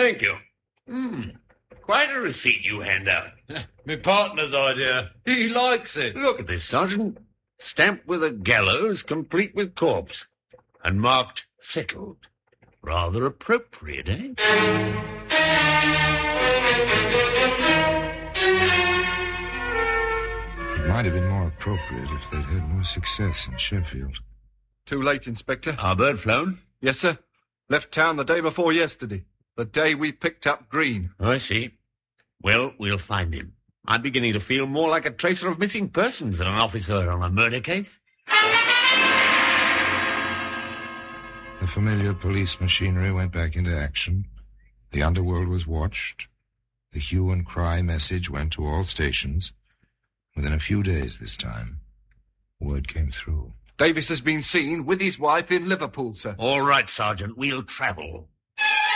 Thank you. Quite a receipt you hand out. My partner's idea. He likes it. Look at this, Sergeant. Stamped with a gallows, complete with corpse. And marked settled. Rather appropriate, eh? It might have been more appropriate if they'd had more success in Sheffield. Too late, Inspector. Our bird flown? Yes, sir. Left town the day before yesterday. The day we picked up Green. I see. Well, we'll find him. I'm beginning to feel more like a tracer of missing persons than an officer on a murder case. The familiar police machinery went back into action. The underworld was watched. The hue and cry message went to all stations. Within a few days this time, word came through. Davis has been seen with his wife in Liverpool, sir. All right, Sergeant. We'll travel.